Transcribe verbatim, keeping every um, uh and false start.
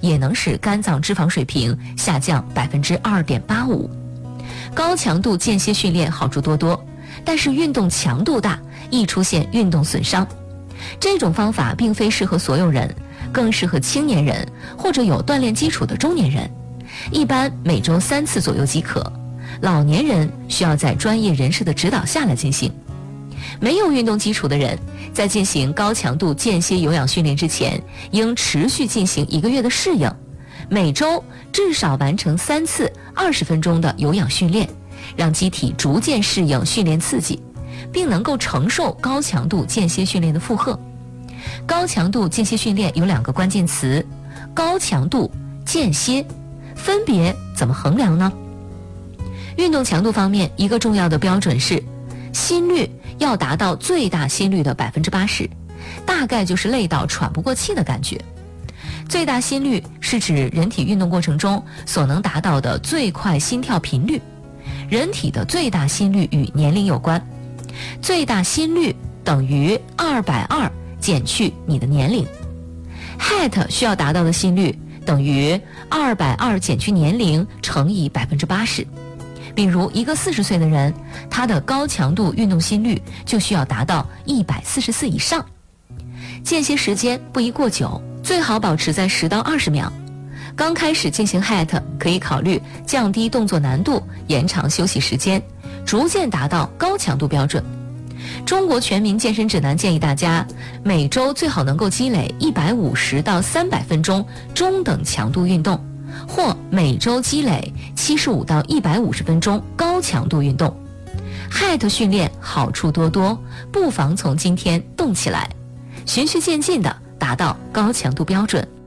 也能使肝脏脂肪水平下降 百分之二点八五。 高强度间歇训练好处多多，但是运动强度大，易出现运动损伤。这种方法并非适合所有人，更适合青年人或者有锻炼基础的中年人，一般每周三次左右即可。老年人需要在专业人士的指导下来进行。没有运动基础的人，在进行高强度间歇有氧训练之前，应持续进行一个月的适应，每周至少完成三次二十分钟的有氧训练，让机体逐渐适应训练刺激，并能够承受高强度间歇训练的负荷。高强度间歇训练有两个关键词：高强度、间歇，分别怎么衡量呢？运动强度方面，一个重要的标准是心率要达到最大心率的 百分之八十， 大概就是累到喘不过气的感觉。最大心率是指人体运动过程中所能达到的最快心跳频率。人体的最大心率与年龄有关，最大心率等于二百二减去你的年龄。 H I I T 需要达到的心率等于二百二减去年龄乘以 百分之八十。 比如一个四十岁的人，他的高强度运动心率就需要达到一百四十四以上。间歇时间不宜过久，最好保持在十到二十秒。刚开始进行 H I I T 可以考虑降低动作难度，延长休息时间，逐渐达到高强度标准。中国全民健身指南建议大家每周最好能够积累一百五十到三百分钟中等强度运动，或每周积累七十五到一百五十分钟高强度运动。 H I I T 训练好处多多，不妨从今天动起来，循序渐进地达到高强度标准。